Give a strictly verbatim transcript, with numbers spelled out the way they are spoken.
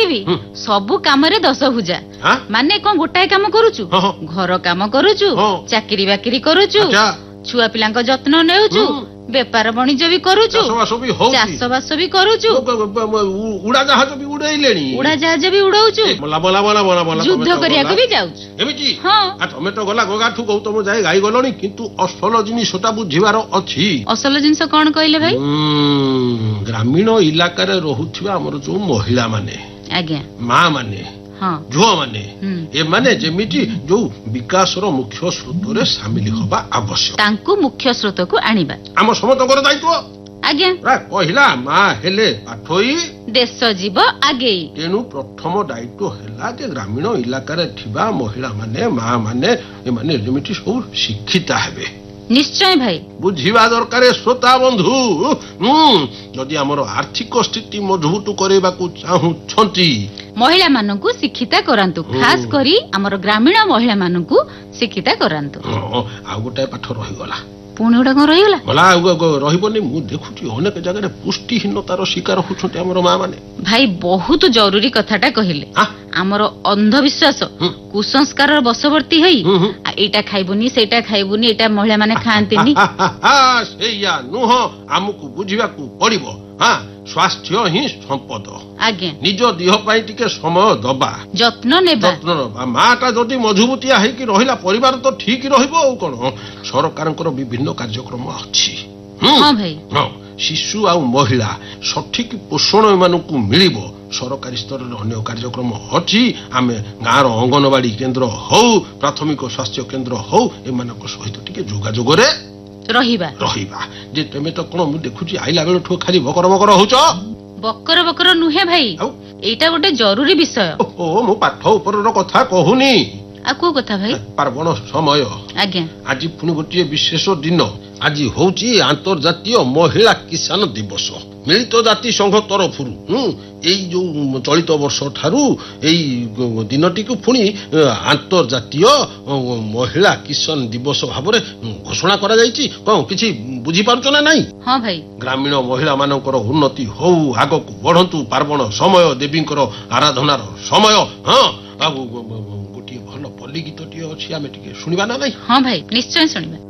କହିବି ସବୁ କାମରେ ଦଶ ଭୁଜା ମାନେ କଣ ଗୋଟାଏ କାମ କରୁଛୁ ଘର କାମ କରୁଛୁ ଚାକିରି ବାକିରି କରୁଛୁ ଛୁଆ ପିଲାଙ୍କ ଯତ୍ନ ନେଉଛୁ ବେପାର ବାଣିଜ୍ୟ ବି କରୁଛୁ ଚାଷ ବାସ ବି କରୁଛୁ ଉଡାଜାହାଜ ବି ଉଡେଇଲେଣି ଉଡାଜାହାଜ ବି ଉଡଉଛୁ ଯୁଦ୍ଧ କରିବାକୁ ବି ଯାଉଛୁ ଏମିତି ତମେ ତ ଗଲା ଗଗାଠୁ ଗୌତମ ଯାଏ ଗାଇ ଗଲଣି କିନ୍ତୁ ଅସଲ ଜିନିଷଟା ବୁଝିବାର ଅଛି। ଅସଲ ଜିନିଷ କଣ କହିଲେ ଭାଇ? ଗ୍ରାମୀଣ ଇଲାକାରେ ରହୁଥିବା ଆମର ଯୋଉ ମହିଳା ମାନେ ଆଜ୍ଞା ମା ମାନେ ଝୁଅ ମାନେ ଏମାନେ ଯେମିତି ଯୋଉ ବିକାଶର ମୁଖ୍ୟ ସ୍ରୋତରେ ସାମିଲ ହବା ଆବଶ୍ୟକ ତାଙ୍କୁ ମୁଖ୍ୟ ସ୍ରୋତକୁ ଆଣିବା ଆମ ସମସ୍ତଙ୍କର ଦାୟିତ୍ୱ। ଆଜ୍ଞା କହିଲା ମା ହେଲେ ପାଠୋଇ ଦେଶ ଯିବ ଆଗେଇ। ତେଣୁ ପ୍ରଥମ ଦାୟିତ୍ୱ ହେଲା ଯେ ଗ୍ରାମୀଣ ଇଲାକାରେ ଥିବା ମହିଳା ମାନେ ମା ମାନେ ଏମାନେ ଯେମିତି ସବୁ ଶିକ୍ଷିତା ହେବେ। ନିଶ୍ଚୟ ଭାଇ ବୁଝିବା ଦରକାର ଶ୍ରୋତା ବନ୍ଧୁ ଯଦି ଆମର ଆର୍ଥିକ ସ୍ଥିତି ମଜବୁତ କରିବାକୁ ଚାହୁଁଛନ୍ତି ମହିଳା ମାନଙ୍କୁ ଶିକ୍ଷିତା କରାନ୍ତୁ ଖାସ କରି ଆମର ଗ୍ରାମୀଣ ମହିଳା ମାନଙ୍କୁ ଶିକ୍ଷିତା କରାନ୍ତୁ। ଆଉ ଗୋଟାଏ ପାଠ ରହିଗଲା ପୁଣି ଗୋଟା କଣ ରହିଗଲା ଗଲା ରହିବନି ମୁଁ ଦେଖୁଛି ଅନେକ ଜାଗାରେ ପୁଷ୍ଟିହୀନତାର ଶିକାର ହଉଛନ୍ତି ଆମର ମା ମାନେ। ଭାଇ ବହୁତ ଜରୁରୀ କଥାଟା କହିଲେ ଆମର ଅନ୍ଧବିଶ୍ୱାସ କୁସଂସ୍କାରର ବଶବର୍ତ୍ତୀ ହେଇ ଏଇଟା ଖାଇବୁନି ସେଇଟା ଖାଇବୁନି ଏଇଟା ମହିଳା ମାନେ ଖାଆନ୍ତିନି ସେଇଆ ନୁହଁ ଆମକୁ ବୁଝିବାକୁ ପଡିବ। ସ୍ୱାସ୍ଥ୍ୟ ହିଁ ସମ୍ପଦ ଆଜ୍ଞା ନିଜ ଦେହ ପାଇଁ ଟିକେ ସମୟ ଦବା ଯତ୍ନ ନେବା ଯତ୍ନ ନେବା ମା ଟା ଯଦି ମଜବୁତିଆ ହେଇକି ରହିଲା ପରିବାର ତ ଠିକ ରହିବ। ଆଉ କଣ ସରକାରଙ୍କର ବିଭିନ୍ନ କାର୍ଯ୍ୟକ୍ରମ ଅଛି ଶିଶୁ ଆଉ ମହିଳା ସଠିକ ପୋଷଣ ଏମାନଙ୍କୁ ମିଳିବ ସରକାରୀ ସ୍ତରରେ ଅନେକ କାର୍ଯ୍ୟକ୍ରମ ଅଛି। ଆମେ ଗାଁର ଅଙ୍ଗନବାଡି କେନ୍ଦ୍ର ହଉ ପ୍ରାଥମିକ ସ୍ୱାସ୍ଥ୍ୟ କେନ୍ଦ୍ର ହଉ ଏମାନଙ୍କ ସହିତ ଟିକେ ଯୋଗାଯୋଗରେ ରହିବା ରହିବା ଯେ ତମେ ତ କଣ ମୁଁ ଦେଖୁଛି ଆଇଲା ବେଳଠୁ ଖାଲି ବକର ବକର ହଉଛ। ବକର ବକର ନୁହେଁ ଭାଇ ଏଇଟା ଗୋଟେ ଜରୁରୀ ବିଷୟ। ଓ ମୁଁ ପାଠ ଉପରର କଥା କହୁନି। ଆଉ କୋଉ କଥା ଭାଇ? ପାର୍ବଣ ସମୟ ଆଜ୍ଞା ଆଜି ପୁଣି ଗୋଟିଏ ବିଶେଷ ଦିନ ଆଜି ହଉଛି ଆନ୍ତର୍ଜାତୀୟ ମହିଳା କିଷାନ ଦିବସ। ମିଳିତ ଜାତିସଂଘ ତରଫରୁ ଏଇ ଯୋଉ ଚଳିତ ବର୍ଷ ଠାରୁ ଏଇ ଦିନଟିକୁ ପୁଣି ଆନ୍ତର୍ଜାତୀୟ ମହିଳା କିଷାନ ଦିବସ ଭାବରେ ଘୋଷଣା କରାଯାଇଛି। କଣ କିଛି ବୁଝିପାରୁଛ ନା ନାଇଁ? ହଁ ଭାଇ ଗ୍ରାମୀଣ ମହିଳା ମାନଙ୍କର ଉନ୍ନତି ହଉ ଆଗକୁ ବଢନ୍ତୁ ପାର୍ବଣ ସମୟ ଦେବୀଙ୍କର ଆରାଧନାର ସମୟ। ହଁ ଆଉ ଗୋଟିଏ ଭଲ ପଲ୍ଲୀ ଗୀତଟିଏ ଅଛି ଆମେ ଟିକେ ଶୁଣିବା ନା ନାଇଁ? ହଁ ଭାଇ ନିଶ୍ଚୟ ଶୁଣିବା।